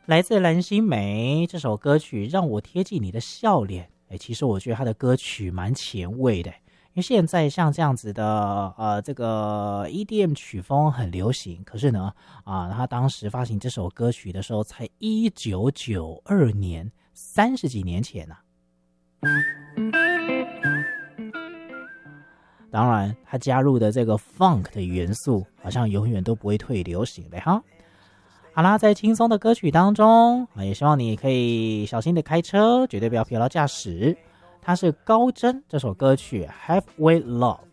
来自蓝心湄这首歌曲让我贴近你的笑脸。其实我觉得他的歌曲蛮前卫的，因为现在像这样子的这个 EDM 曲风很流行，可是呢他当时发行这首歌曲的时候才1992年，30几年前啊。当然他加入的这个 funk 的元素好像永远都不会退流行的哈。好啦，在轻松的歌曲当中也希望你可以小心的开车，绝对不要疲劳驾驶。它是高真这首歌曲 Halfway Love。